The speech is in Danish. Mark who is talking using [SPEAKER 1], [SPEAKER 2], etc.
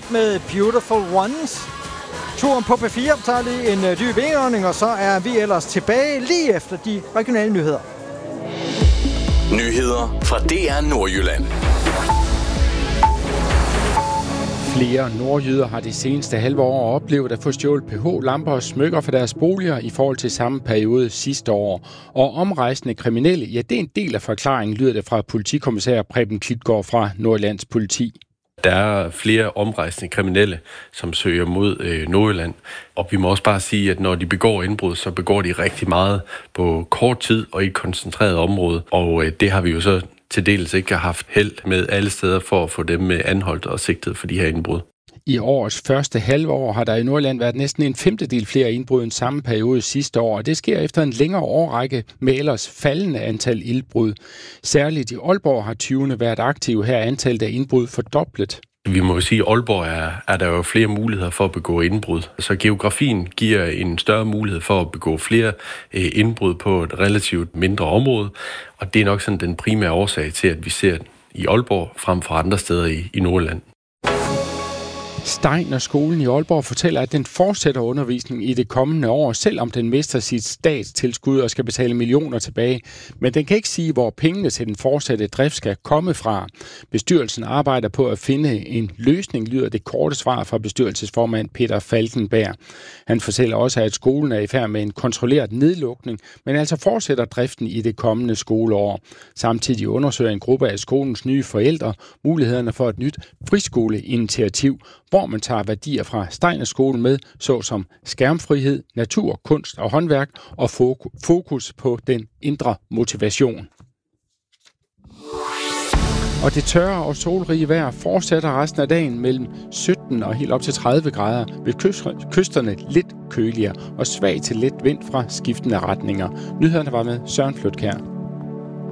[SPEAKER 1] Street med Beautiful Ones. Turen på P4 tager lige en dyb indånding, og så er vi ellers tilbage lige efter de regionale nyheder.
[SPEAKER 2] Nyheder fra DR Nordjylland.
[SPEAKER 3] Flere nordjyder har de seneste halve år oplevet at få stjålet pH-lamper og smykker fra deres boliger i forhold til samme periode sidste år. Og omrejsende kriminelle, ja, det er en del af forklaringen, lyder det fra politikommissær Preben Klitgaard fra Nordjyllands politi.
[SPEAKER 4] Der er flere omrejsende kriminelle, som søger mod Nordjylland. Og vi må også bare sige, at når de begår indbrud, så begår de rigtig meget på kort tid og i et koncentreret område. Og det har vi jo så til dels ikke haft held med alle steder for at få dem anholdt og sigtet for de her indbrud.
[SPEAKER 3] I årets første halve år har der i Nordjylland været næsten en femtedel flere indbrud end samme periode sidste år, og det sker efter en længere årrække med ellers faldende antal indbrud. Særligt i Aalborg har tyvene været aktive, her er antallet af indbrud fordoblet.
[SPEAKER 4] Vi må jo sige, at Aalborg er der jo flere muligheder for at begå indbrud. Så geografien giver en større mulighed for at begå flere indbrud på et relativt mindre område, og det er nok sådan den primære årsag til, at vi ser i Aalborg frem for andre steder i Nordjylland.
[SPEAKER 3] Steiner skolen i Aalborg fortæller, at den fortsætter undervisning i det kommende år, selvom den mister sit statstilskud og skal betale millioner tilbage. Men den kan ikke sige, hvor pengene til den fortsatte drift skal komme fra. Bestyrelsen arbejder på at finde en løsning, lyder det korte svar fra bestyrelsesformand Peter Falkenberg. Han fortæller også, at skolen er i færd med en kontrolleret nedlukning, men altså fortsætter driften i det kommende skoleår. Samtidig undersøger en gruppe af skolens nye forældre mulighederne for et nyt friskoleinitiativ, hvor man tager værdier fra Steiner skolen med, såsom skærmfrihed, natur, kunst og håndværk og fokus på den indre motivation. Og det tørre og solrige vejr fortsætter resten af dagen mellem 17 og helt op til 30 grader, ved kysterne lidt køligere og svag til let vind fra skiftende retninger. Nyhederne var med Søren Flytkjær.